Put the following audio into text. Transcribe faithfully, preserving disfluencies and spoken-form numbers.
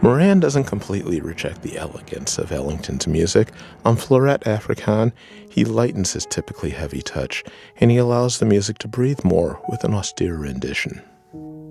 Moran doesn't completely reject the elegance of Ellington's music. On Fleuret Africaine, he lightens his typically heavy touch, and he allows the music to breathe more with an austere rendition.